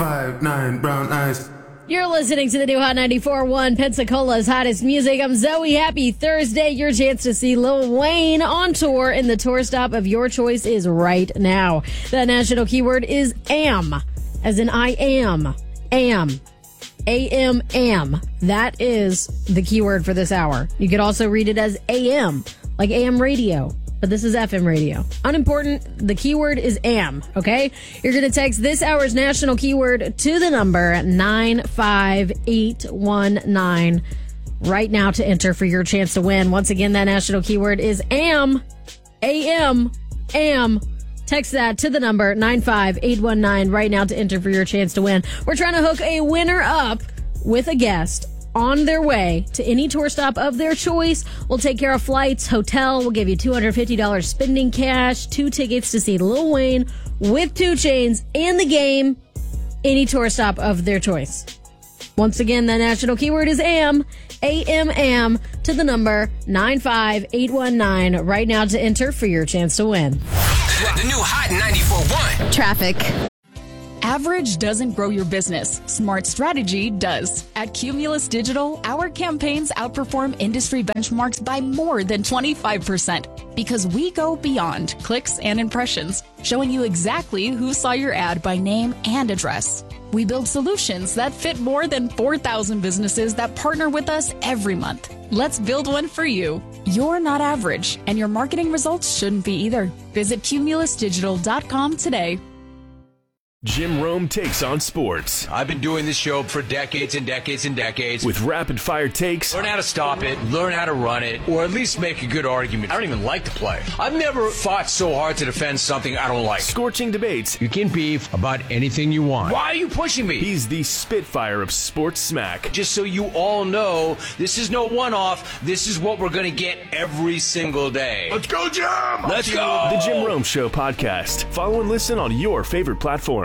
5'9", brown eyes. You're listening to the new Hot 94.1 Pensacola's hottest music. I'm Zoe. Happy Thursday. Your chance to see Lil Wayne on tour, and the tour stop of your choice is right now. The national keyword is AM, as in I am. AM. AM. That is the keyword for this hour. You could also read it as AM, like AM radio. But this is FM radio. Unimportant. The keyword is AM, okay? You're going to text this hour's national keyword to the number 95819 right now to enter for your chance to win. Once again, that national keyword is AM. AM. AM. Text that to the number 95819 right now to enter for your chance to win. We're trying to hook a winner up with a guest on their way to any tour stop of their choice. We'll take care of flights, hotel. We'll give you $250 spending cash, 2 tickets to see Lil Wayne with 2 Chainz and The Game, any tour stop of their choice. Once again, the national keyword is AM. AM to the number 95819 right now to enter for your chance to win. The new Hot 94.1. Traffic. Average doesn't grow your business. Smart strategy does. At Cumulus Digital, our campaigns outperform industry benchmarks by more than 25% because we go beyond clicks and impressions, showing you exactly who saw your ad by name and address. We build solutions that fit more than 4,000 businesses that partner with us every month. Let's build one for you. You're not average, and your marketing results shouldn't be either. Visit cumulusdigital.com today. Jim Rome takes on sports. I've been doing this show for decades and decades and decades. With rapid-fire takes. Learn how to stop it, learn how to run it, or at least make a good argument. I don't even like the play. I've never fought so hard to defend something I don't like. Scorching debates. You can beef about anything you want. Why are you pushing me? He's the Spitfire of sports smack. Just so you all know, this is no one-off. This is what we're going to get every single day. Let's go, Jim! Let's go! The Jim Rome Show podcast. Follow and listen on your favorite platform.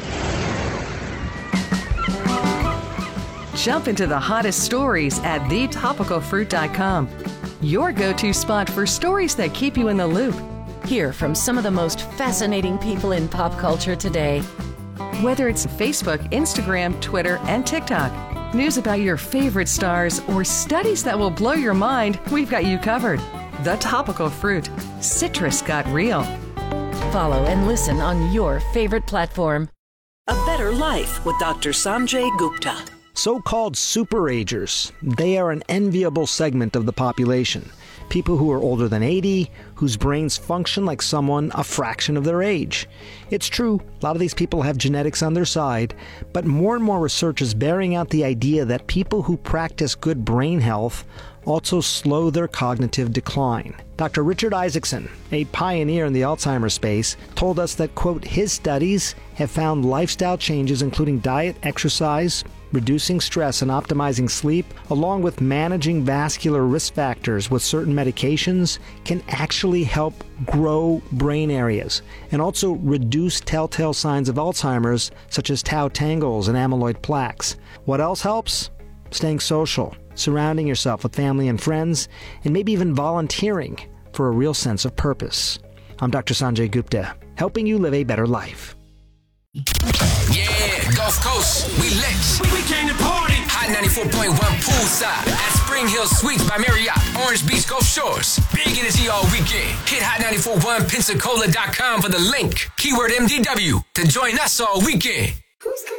Jump into the hottest stories at thetopicalfruit.com. Your go-to spot for stories that keep you in the loop. Hear from some of the most fascinating people in pop culture today. Whether it's Facebook, Instagram, Twitter, and TikTok, news about your favorite stars, or studies that will blow your mind, we've got you covered. The Topical Fruit. Citrus got real. Follow and listen on your favorite platform. A Better Life with Dr. Sanjay Gupta. So-called superagers, they are an enviable segment of the population. People who are older than 80, whose brains function like someone a fraction of their age. It's true, a lot of these people have genetics on their side, but more and more research is bearing out the idea that people who practice good brain health also slow their cognitive decline. Dr. Richard Isaacson, a pioneer in the Alzheimer's space, told us that, quote, his studies have found lifestyle changes including diet, exercise, reducing stress and optimizing sleep, along with managing vascular risk factors with certain medications, can actually help grow brain areas and also reduce telltale signs of Alzheimer's, such as tau tangles and amyloid plaques. What else helps? Staying social, surrounding yourself with family and friends, and maybe even volunteering for a real sense of purpose. I'm Dr. Sanjay Gupta, helping you live a better life. Yeah, Gulf Coast, we lit. We came to party. Hot 94.1 poolside at Spring Hill Suites by Marriott, Orange Beach, Gulf Shores. Big energy all weekend. Hit Hot941Pensacola.com for the link. Keyword MDW to join us all weekend. Who's